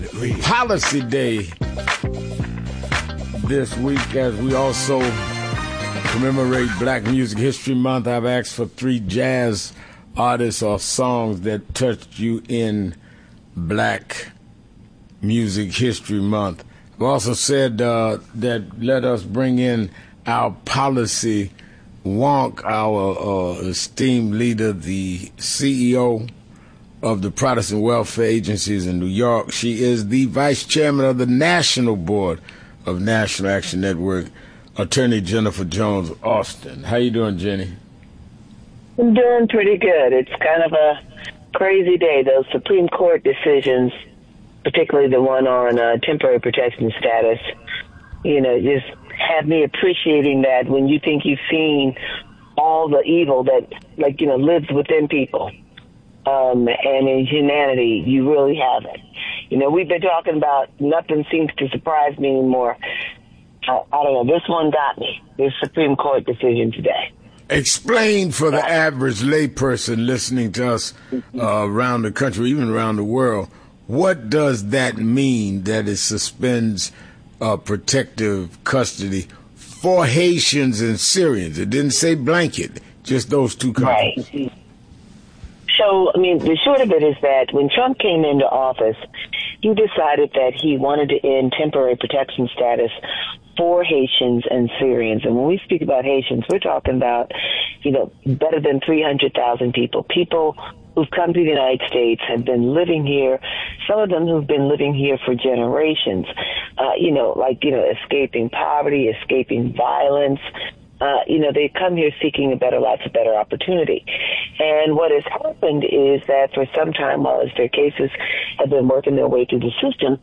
Policy Day this week, as we also commemorate Black Music History Month. I've asked for 3 jazz artists or songs that touched you in Black Music History Month. I've also said that let us bring in our policy wonk, our esteemed leader, the CEO of the Protestant Welfare Agencies in New York. She is the Vice Chairman of the National Board of National Action Network, Attorney Jennifer Jones Austin. How you doing, Jenny? I'm doing pretty good. It's kind of a crazy day. Those Supreme Court decisions, particularly the one on temporary protection status, just have me appreciating that when you think you've seen all the evil that, lives within people. And in humanity, you really haven't. We've been talking about nothing seems to surprise me anymore. I don't know. This one got me. This Supreme Court decision today. Explain for the average layperson listening to us around the country, even around the world, what does that mean that it suspends protective custody for Haitians and Syrians? It didn't say blanket, just those two countries. Right. So, the short of it is that when Trump came into office, he decided that he wanted to end temporary protection status for Haitians and Syrians. And when we speak about Haitians, we're talking about, better than 300,000 people who've come to the United States, have been living here, some of them who've been living here for generations, escaping poverty, escaping violence. They come here seeking a better life, a better opportunity. And what has happened is that for some time, while their cases have been working their way through the system,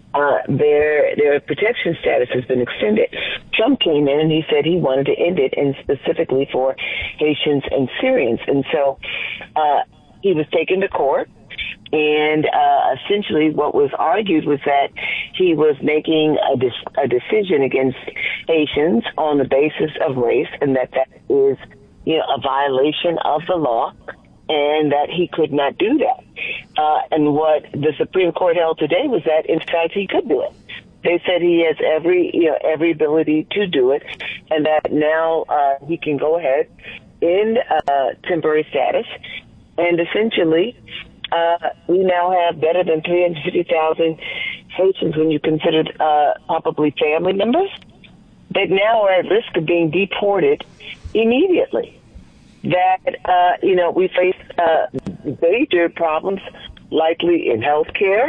their protection status has been extended. Trump came in and he said he wanted to end it, and specifically for Haitians and Syrians. And so he was taken to court. And essentially what was argued was that he was making a decision against Haitians on the basis of race, and that is, a violation of the law, and that he could not do that. And what the Supreme Court held today was that, in fact, he could do it. They said he has every ability to do it, and that now he can go ahead in temporary status, and essentially we now have better than 350,000 Haitians, when you consider probably family members, that now are at risk of being deported immediately. That, we face major problems likely in healthcare,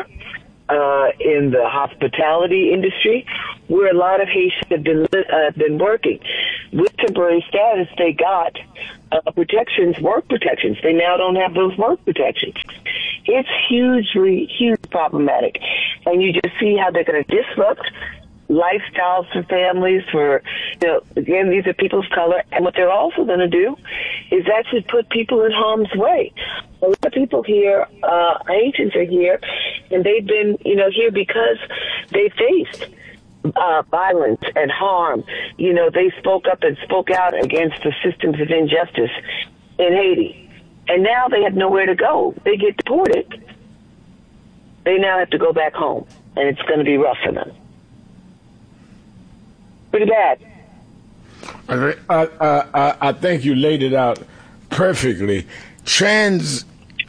in the hospitality industry, where a lot of Haitians have been working. With temporary status, they got work protections. They now don't have those work protections. It's hugely problematic. And you just see how they're going to disrupt lifestyles for families, again, these are people of color. And what they're also going to do is actually put people in harm's way. A lot of people here, Haitians are here, and they've been, here because they faced violence and harm. They spoke up and spoke out against the systems of injustice in Haiti. And now they have nowhere to go. They get deported. They now have to go back home, and it's going to be rough for them. Pretty bad. I think you laid it out perfectly. Transfix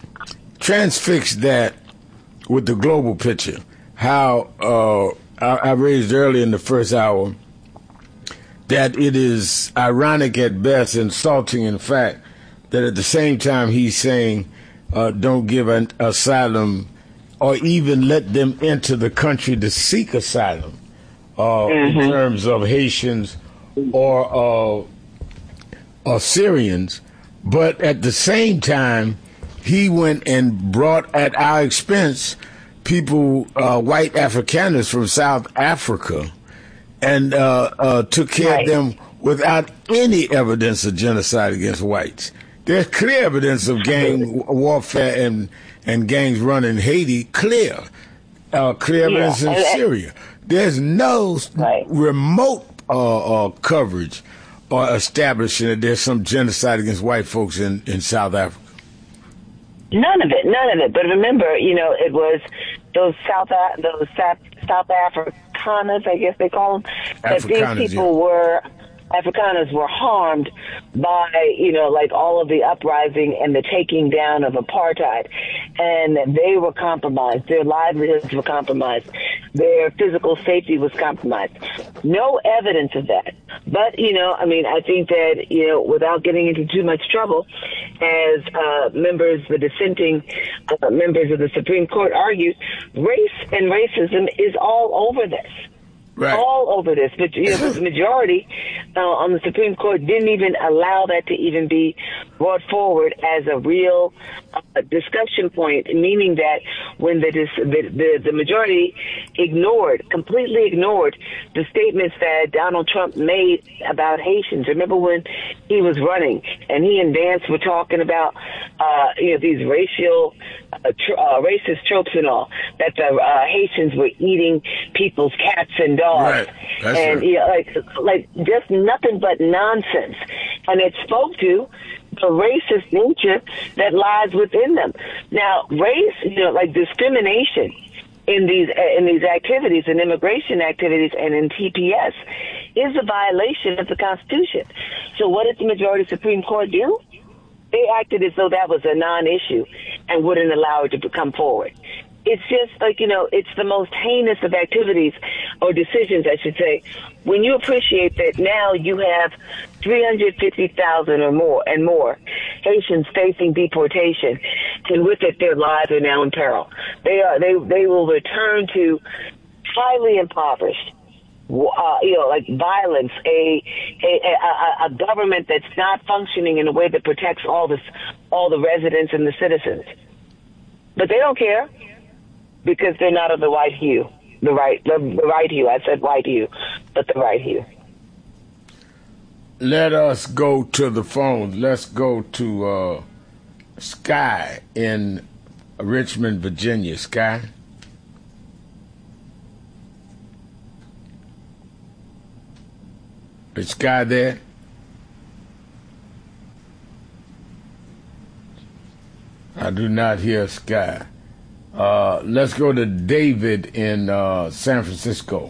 that with the global picture. How I raised early in the first hour that it is ironic at best, insulting in fact, that at the same time he's saying don't give an asylum or even let them enter the country to seek asylum. In terms of Haitians or Syrians, but at the same time, he went and brought at our expense people, white Afrikaners from South Africa, and took care of them without any evidence of genocide against whites. There's clear evidence of gang warfare and gangs running Haiti, clear evidence in Syria. There's no remote coverage or establishing that there's some genocide against white folks in South Africa. None of it. But remember, it was South Afrikaners, I guess they call them, that these people were Afrikaners were harmed by, like all of the uprising and the taking down of apartheid. And they were compromised. Their livelihoods were compromised. Their physical safety was compromised. No evidence of that. But, I think that, without getting into too much trouble, as the dissenting members of the Supreme Court argued, race and racism is all over this. Right. All over this, but the majority on the Supreme Court didn't even allow that to even be brought forward as a real discussion point, meaning that when the majority completely ignored the statements that Donald Trump made about Haitians. Remember when he was running and he and Vance were talking about these racist tropes and all, that the Haitians were eating people's cats and dogs. Right. That's right. Like just nothing but nonsense. And it spoke to the racist nature that lies within them. Now, race, like discrimination in these activities, in immigration activities and in TPS, is a violation of the Constitution. So what did the majority Supreme Court do? They acted as though that was a non-issue and wouldn't allow it to come forward. It's just like, it's the most heinous of activities or decisions, I should say, when you appreciate that now you have 350,000 or more Haitians facing deportation, and with it their lives are now in peril. They will return to highly impoverished, like violence, a government that's not functioning in a way that protects all the residents and the citizens. But they don't care, because they're not of the white hue. The right hue. I said white hue, but the right hue. Let us go to the phone. Let's go to Sky in Richmond, Virginia. Sky? Is Sky there? I do not hear Sky. Let's go to David in San Francisco.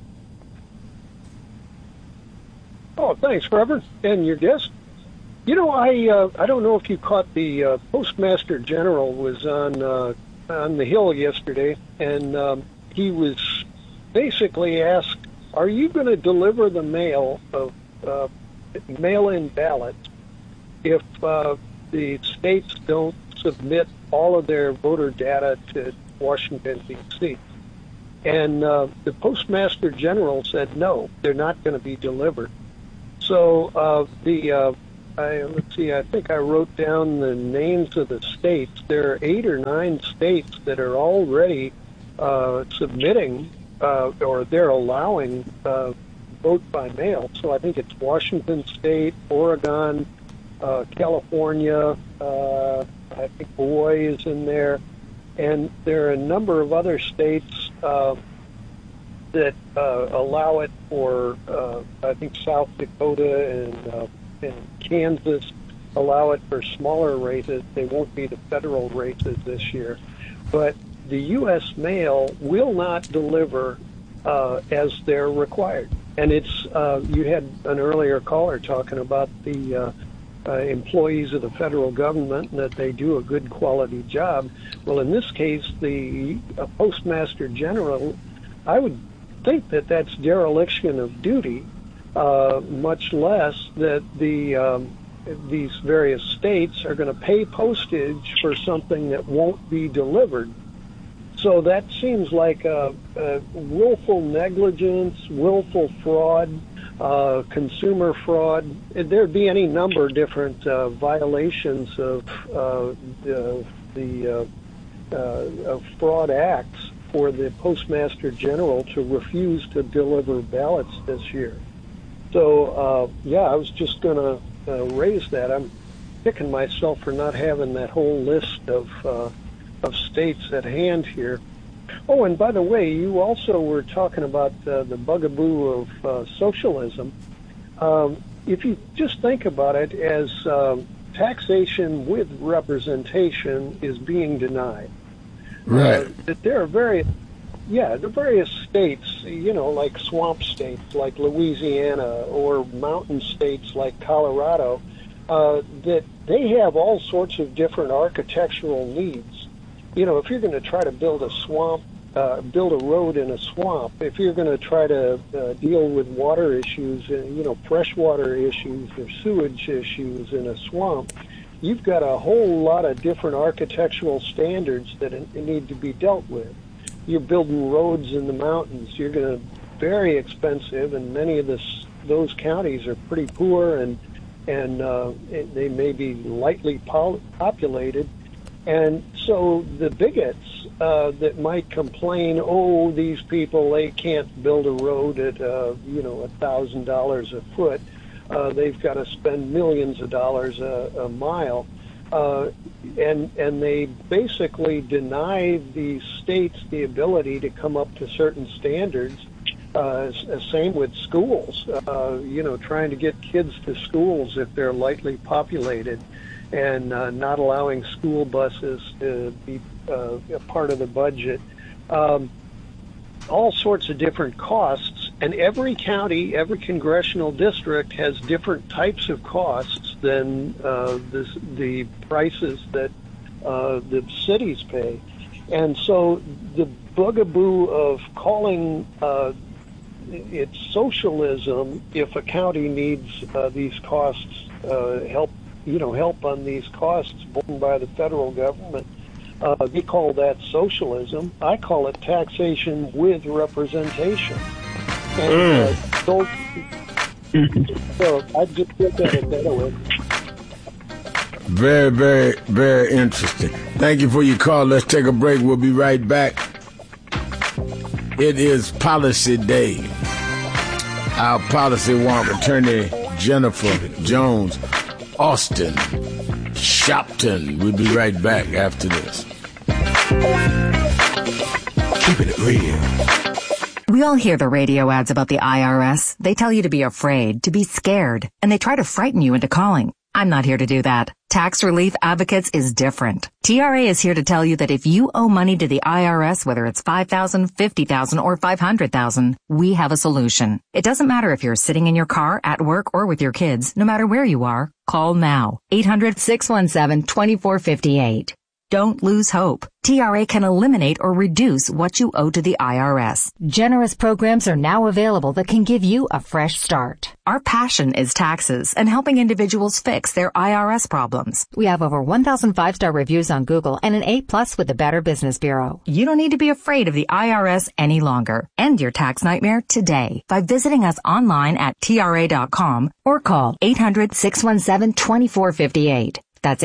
Oh, thanks, Reverend, and your guest. I don't know if you caught the Postmaster General was on the Hill yesterday, and he was basically asked, "Are you going to deliver the mail of mail-in ballots if the states don't submit all of their voter data to Washington, D.C.?" And the Postmaster General said, no, they're not going to be delivered. So let's see, I think I wrote down the names of the states. There are 8 or 9 states that are already submitting or they're allowing vote by mail. So I think it's Washington State, Oregon, California, I think Hawaii is in there, and there are a number of other states that allow it for, I think South Dakota and Kansas allow it for smaller races. They won't be the federal races this year. But the U.S. mail will not deliver as they're required. And it's, you had an earlier caller talking about the employees of the federal government and that they do a good quality job. Well, in this case, the Postmaster General, I would think that that's dereliction of duty, much less that these various states are going to pay postage for something that won't be delivered. So that seems like willful negligence, willful fraud, consumer fraud. There'd be any number of different violations of fraud acts for the Postmaster General to refuse to deliver ballots this year. So, I was just going to raise that. I'm kicking myself for not having that whole list of states at hand here. Oh, and by the way, you also were talking about the bugaboo of socialism. If you just think about it as taxation with representation is being denied. Right. That there are various states, like swamp states like Louisiana or mountain states like Colorado, that they have all sorts of different architectural needs. If you're going to try to build a road in a swamp, if you're going to try to deal with water issues, freshwater issues or sewage issues in a swamp, you've got a whole lot of different architectural standards that need to be dealt with. You're building roads in the mountains. You're going to very expensive, and many of those counties are pretty poor, and they may be lightly populated. And so the bigots that might complain, these people, they can't build a road at $1,000 a foot. They've got to spend millions of dollars a mile. And they basically deny the states the ability to come up to certain standards. Same with schools, trying to get kids to schools if they're lightly populated, and not allowing school buses to be a part of the budget. All sorts of different costs, and every county, every congressional district has different types of costs than the prices that the cities pay. And so the bugaboo of calling it socialism if a county needs these costs, help on these costs borne by the federal government, they call that socialism. I call it taxation with representation. And so I just look at it that way. Very, very, very interesting. Thank you for your call. Let's take a break. We'll be right back. It is Policy Day. Our policy wonk, Attorney Jennifer Jones, Austin Shopton. We'll be right back after this. Keeping it real. We all hear the radio ads about the IRS. They tell you to be afraid, to be scared, and they try to frighten you into calling. I'm not here to do that. Tax Relief Advocates is different. TRA is here to tell you that if you owe money to the IRS, whether it's $5,000, $50,000, or $500,000, we have a solution. It doesn't matter if you're sitting in your car, at work, or with your kids. No matter where you are, call now. 800-617-2458. Don't lose hope. TRA can eliminate or reduce what you owe to the IRS. Generous programs are now available that can give you a fresh start. Our passion is taxes and helping individuals fix their IRS problems. We have over 1,000 5-star reviews on Google and an A+ with the Better Business Bureau. You don't need to be afraid of the IRS any longer. End your tax nightmare today by visiting us online at TRA.com or call 800-617-2458. That's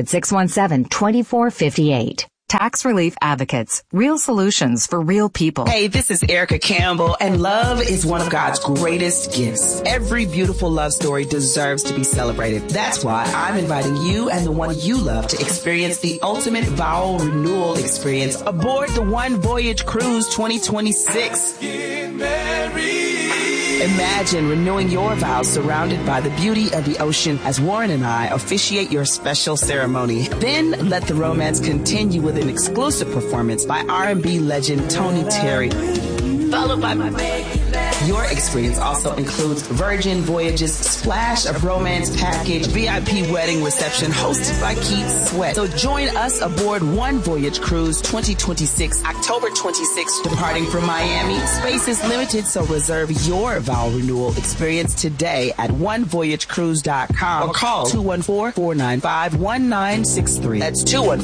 800-617-2458. Tax Relief Advocates. Real solutions for real people. Hey, this is Erica Campbell, and love is one of God's greatest gifts. Every beautiful love story deserves to be celebrated. That's why I'm inviting you and the one you love to experience the ultimate vow renewal experience aboard the One Voyage Cruise 2026. Get married. Imagine renewing your vows surrounded by the beauty of the ocean as Warren and I officiate your special ceremony. Then let the romance continue with an exclusive performance by R&B legend Tony Terry, followed by your experience also includes Virgin Voyages Splash of Romance Package, VIP wedding reception hosted by Keith Sweat. So join us aboard One Voyage Cruise 2026, October 26th, departing from Miami. Space is limited, so reserve your vow renewal experience today at onevoyagecruise.com or call 214-495-1963. That's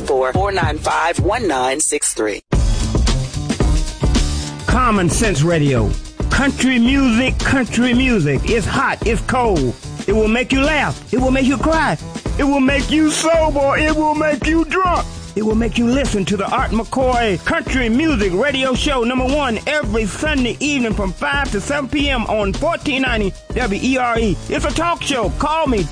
214-495-1963. Common Sense Radio. Country music. It's hot, it's cold. It will make you laugh. It will make you cry. It will make you sober. It will make you drunk. It will make you listen to the Art McCoy Country Music Radio Show #1 every Sunday evening from 5 to 7 p.m. on 1490 WERE. It's a talk show. Call me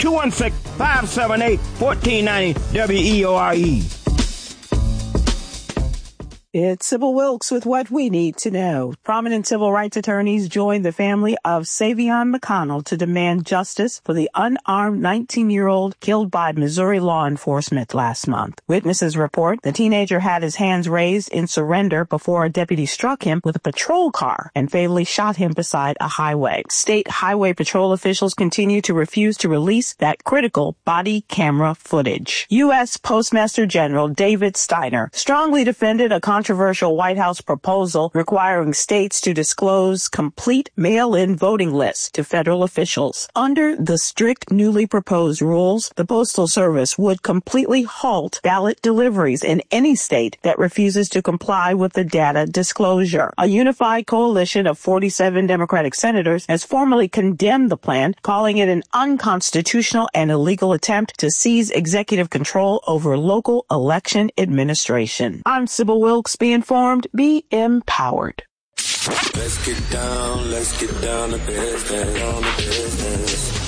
216-578-1490 WERE. It's Sybil Wilkes with what we need to know. Prominent civil rights attorneys joined the family of Savion McConnell to demand justice for the unarmed 19-year-old killed by Missouri law enforcement last month. Witnesses report the teenager had his hands raised in surrender before a deputy struck him with a patrol car and fatally shot him beside a highway. State highway patrol officials continue to refuse to release that critical body camera footage. U.S. Postmaster General David Steiner strongly defended a controversial White House proposal requiring states to disclose complete mail-in voting lists to federal officials. Under the strict newly proposed rules, the Postal Service would completely halt ballot deliveries in any state that refuses to comply with the data disclosure. A unified coalition of 47 Democratic senators has formally condemned the plan, calling it an unconstitutional and illegal attempt to seize executive control over local election administration. I'm Sybil Wilkes. Be informed, be empowered. Let's get down to business.